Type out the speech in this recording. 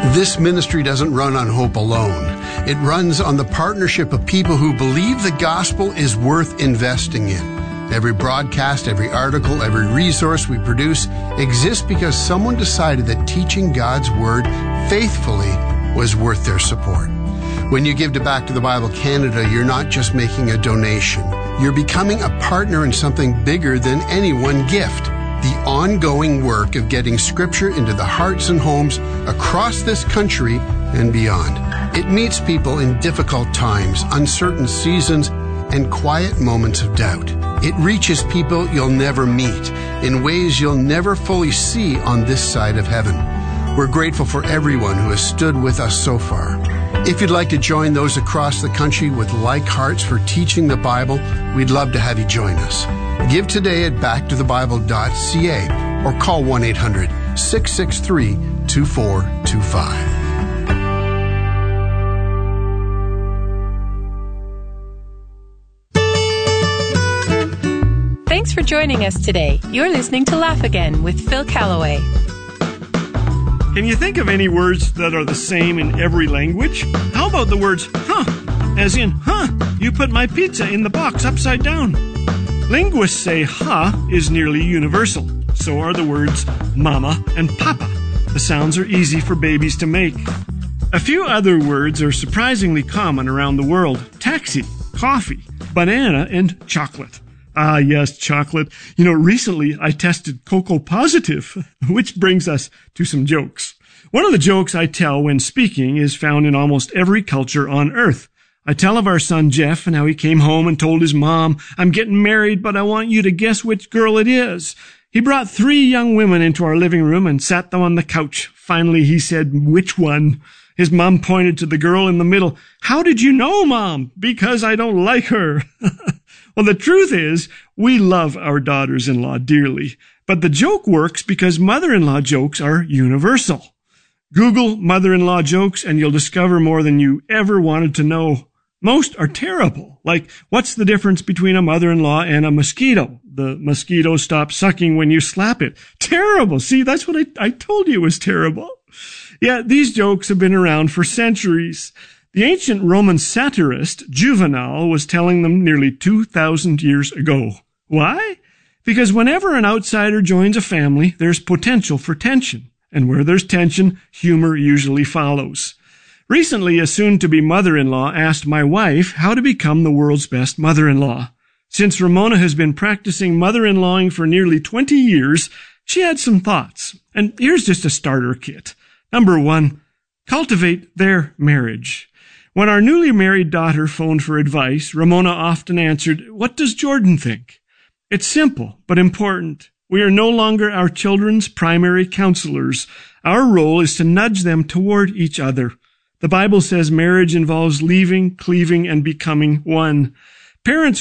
This ministry doesn't run on hope alone. It runs on the partnership of people who believe the gospel is worth investing in. Every broadcast, every article, every resource we produce exists because someone decided that teaching God's Word faithfully was worth their support. When you give to Back to the Bible Canada, you're not just making a donation. You're becoming a partner in something bigger than any one gift. The ongoing work of getting Scripture into the hearts and homes across this country and beyond. It meets people in difficult times, uncertain seasons, and quiet moments of doubt. It reaches people you'll never meet in ways you'll never fully see on this side of heaven. We're grateful for everyone who has stood with us so far. If you'd like to join those across the country with like hearts for teaching the Bible, we'd love to have you join us. Give today at backtothebible.ca or call 1-800-663-2425. Thanks for joining us today. You're listening to Laugh Again with Phil Callaway. Can you think of any words that are the same in every language? How about the words, huh? As in, huh, you put my pizza in the box upside down. Linguists say huh is nearly universal. So are the words mama and papa. The sounds are easy for babies to make. A few other words are surprisingly common around the world. Taxi, coffee, banana, and chocolate. Ah, yes, chocolate. Recently I tested cocoa positive, which brings us to some jokes. One of the jokes I tell when speaking is found in almost every culture on earth. I tell of our son Jeff and how he came home and told his mom, "I'm getting married, but I want you to guess which girl it is." He brought 3 young women into our living room and sat them on the couch. Finally, he said, "Which one?" His mom pointed to the girl in the middle. "How did you know, Mom?" "Because I don't like her." Well, the truth is, we love our daughters-in-law dearly. But the joke works because mother-in-law jokes are universal. Google mother-in-law jokes and you'll discover more than you ever wanted to know. Most are terrible. Like, what's the difference between a mother-in-law and a mosquito? The mosquito stops sucking when you slap it. Terrible. See, that's what I told you was terrible. Yeah, these jokes have been around for centuries. The ancient Roman satirist Juvenal was telling them nearly 2,000 years ago. Why? Because whenever an outsider joins a family, there's potential for tension. And where there's tension, humor usually follows. Recently, a soon-to-be mother-in-law asked my wife how to become the world's best mother-in-law. Since Ramona has been practicing mother-in-lawing for nearly 20 years, she had some thoughts. And here's just a starter kit. Number 1, cultivate their marriage. When our newly married daughter phoned for advice, Ramona often answered, "What does Jordan think?" It's simple, but important. We are no longer our children's primary counselors. Our role is to nudge them toward each other. The Bible says marriage involves leaving, cleaving, and becoming one. Parents